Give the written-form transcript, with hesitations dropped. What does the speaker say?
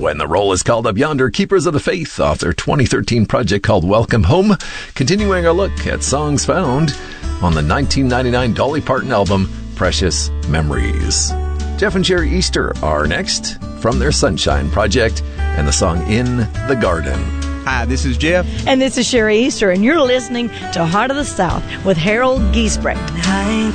When the Roll is Called Up Yonder, Keepers of the Faith, off their 2013 project called Welcome Home. Continuing our look at songs found on the 1999 Dolly Parton album, Precious Memories. Jeff and Sherry Easter are next from their Sunshine project and the song In the Garden. Hi, this is Jeff. And this is Sherry Easter, and you're listening to Heart of the South with Harold Giesbrecht.